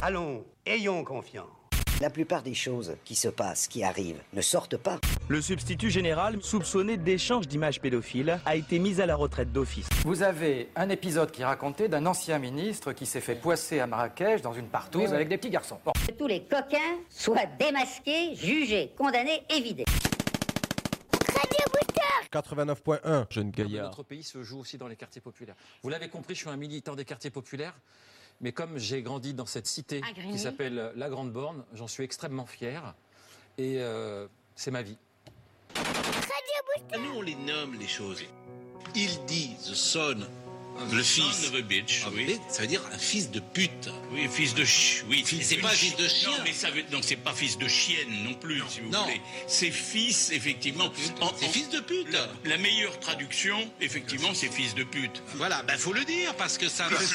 Allons, ayons confiance. La plupart des choses qui se passent, qui arrivent, ne sortent pas. Le substitut général, soupçonné d'échange d'images pédophiles, a été mis à la retraite d'office. Vous avez un épisode qui racontait d'un ancien ministre qui s'est fait poisser à Marrakech dans une partouze avec des petits garçons. Bon. Que tous les coquins soient démasqués, jugés, condamnés et vidés. 89.1, jeune gaillard. Notre pays se joue aussi dans les quartiers populaires. Vous l'avez compris, je suis un militant des quartiers populaires. Mais comme j'ai grandi dans cette cité qui s'appelle la Grande Borne, j'en suis extrêmement fier. Et c'est ma vie. Nous, on les nomme, les choses. Il dit the son, le fils of a bitch, oui. Ça veut dire un fils de pute. Oui, fils de oui. C'est pas fils de chien. Non, mais ça veut, donc c'est pas fils de chienne non plus, si vous voulez. C'est fils, effectivement. C'est fils de pute. La meilleure traduction, effectivement, c'est fils de pute. Voilà, faut le dire parce que ça.